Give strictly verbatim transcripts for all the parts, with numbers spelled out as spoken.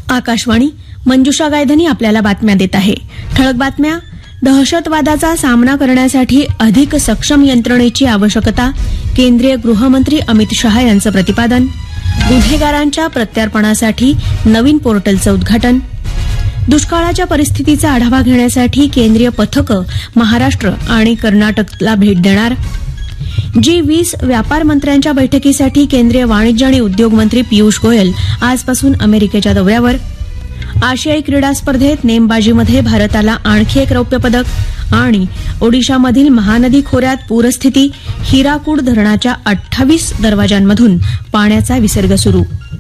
आकाशवाणी मंजुषा गायधनी आपल्याला बातम्या देत आहे. ठळक बातम्या. दहशतवादाचा सामना करण्यासाठी अधिक सक्षम यंत्रणेची आवश्यकता. केंद्रीय गृहमंत्री अमित शहा यांचं प्रतिपादन. गुन्हेगारांच्या प्रत्यार्पणासाठी नवीन पोर्टलचं उद्घाटन. दुष्काळाच्या परिस्थितीचा आढावा घेण्यासाठी केंद्रीय पथकं महाराष्ट्र आणि कर्नाटकला भेट देणार. जी वीस व्यापार मंत्र्यांच्या बैठकीसाठी केंद्रीय वाणिज्य आणि उद्योग मंत्री पियुष गोयल आजपासून अमेरिकेच्या दौऱ्यावर. आशियाई क्रीडा स्पर्धेत नेमबाजीमध्ये भारताला आणखी एक रौप्य पदक. आणि ओडिशामधील महानदी खोऱ्यात पूरस्थिती. हिराकूड धरणाच्या अठ्ठावीस दरवाजांमधून पाण्याचा विसर्ग सुरू.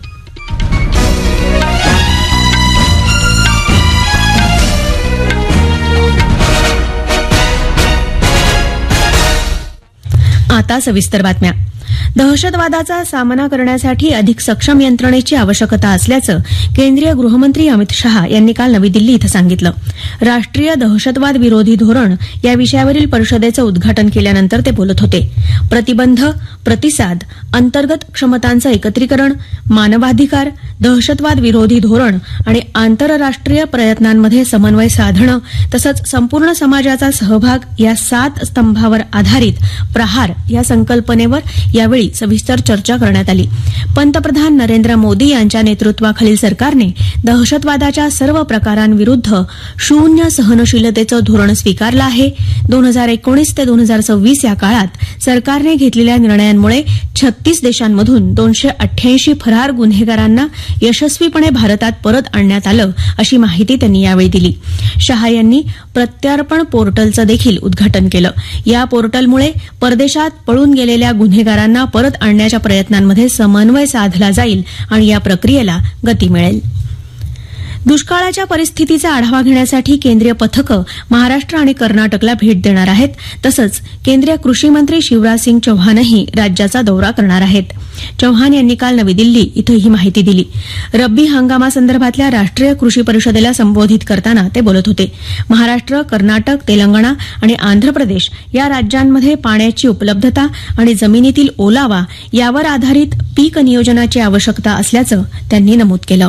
आता सविस्तर बातम्या. दहशतवादाचा सामना करण्यासाठी अधिक सक्षम यंत्रणेची आवश्यकता असल्याचं केंद्रीय गृहमंत्री अमित शहा यांनी काल नवी दिल्ली इथं सांगितलं. राष्ट्रीय दहशतवाद विरोधी धोरण या विषयावरील परिषदेचं उद्घाटन केल्यानंतर ते बोलत होते. प्रतिबंध, प्रतिसाद, अंतर्गत क्षमतांचं एकत्रीकरण, मानवाधिकार, दहशतवाद विरोधी धोरण आणि आंतरराष्ट्रीय प्रयत्नांमध्ये समन्वय साधणं तसंच संपूर्ण समाजाचा सहभाग या सात स्तंभावर आधारित प्रहार या संकल्पनेवर यावेळी सविस्तर चर्चा करण्यात आली. पंतप्रधान नरेंद्र मोदी यांच्या नेतृत्वाखालील सरकारने दहशतवादाच्या सर्व प्रकारांविरुद्ध शून्य सहनशीलतेचं धोरण स्वीकारलं आहे. दोन हजार एकोणीस ते दोन हजार सव्वीस या काळात सरकारने घेतलेल्या निर्णयांमुळे छत्तीस देशांमधून दोनशे अठ्ठ्याऐंशी फरार गुन्हेगारांना यशस्वीपणे भारतात परत आणण्यात आलं, अशी माहिती त्यांनी यावेळी दिली. शहा यांनी प्रत्यार्पण पोर्टलचं देखील उद्घाटन केलं. या पोर्टलमुळे परदेशात पळून गेलेल्या गुन्हेगारांना परत आणण्याच्या प्रयत्नांमध्ये समन्वय साधला जाईल आणि या प्रक्रियेला गती मिळेल. दुष्काळाच्या परिस्थितीचा आढावा घेण्यासाठी केंद्रीय पथकं महाराष्ट्र आणि कर्नाटकला भेट देणार आहेत. तसंच केंद्रीय कृषी मंत्री शिवराज सिंग चौहानही राज्याचा दौरा करणार आहेत. चौहान यांनी काल नवी दिल्ली इथं ही माहिती दिली. रब्बी हंगामासंदर्भातल्या राष्ट्रीय कृषी परिषदेला संबोधित करताना ते बोलत होते. महाराष्ट्र, कर्नाटक, तेलंगणा आणि आंध्र प्रदेश या राज्यांमध्ये पाण्याची उपलब्धता आणि जमिनीतील ओलावा यावर आधारित पीक नियोजनाची आवश्यकता असल्याचं त्यांनी नमूद केलं.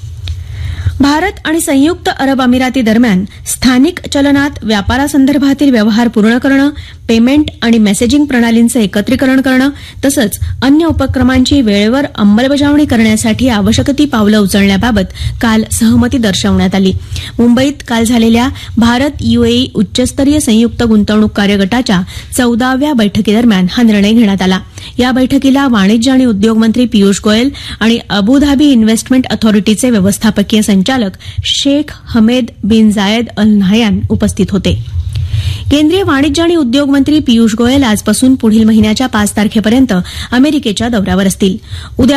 भारत आणि संयुक्त अरब अमिरातीदरम्यान स्थानिक चलनात व्यापारासंदर्भातील व्यवहार पूर्ण करणं, पेमेंट आणि मेसेजिंग प्रणालींचं एकत्रीकरण करणं तसंच अन्य उपक्रमांची वेळेवर अंमलबजावणी करण्यासाठी आवश्यक ती पावलं उचलण्याबाबत काल सहमती दर्शवण्यात आली. मुंबईत काल झालेल्या भारत यूएई उच्चस्तरीय संयुक्त गुंतवणूक कार्यगटाच्या चौदाव्या बैठकीदरम्यान हा निर्णय घेण्यात आला. या बैठकीला वाणिज्य आणि उद्योग मंत्री पियुष गोयल आणि अबुधाबी इन्व्हेस्टमेंट अथॉरिटीचे व्यवस्थापकीय संचालक शेख हमेद बिन जायद अल नाह्यान उपस्थित होते. केंद्रीय वाणिज्य आणि उद्योग मंत्री पियुष गोयल आजपासून पुढील महिन्याच्या पाच तारखेपर्यंत अमेरिकेच्या दौऱ्यावर असतील. उद्या